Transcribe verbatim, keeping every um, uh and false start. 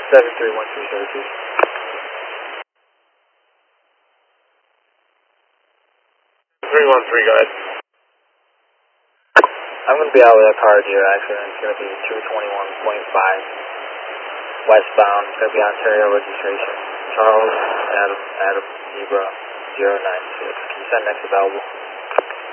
seven three one three seven two. three one three, guys. I'm going to be out with a car here, actually, and it's going to be two twenty-one point five westbound. It's going to be Ontario registration. Charles, Adam, Adam, Zebra, zero nine six. Can you send next available?